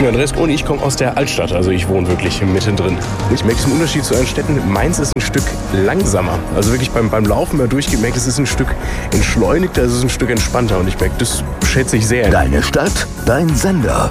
bin Andreas und ich komme aus der Altstadt, also ich wohne wirklich mittendrin. Und ich merke den Unterschied zu anderen Städten. Mainz ist ein Stück langsamer. Also wirklich beim Laufen mal durchgemerkt, es ist ein Stück entschleunigter, es ist ein Stück entspannter und ich merke, das schätze ich sehr. Deine Stadt, dein Sender.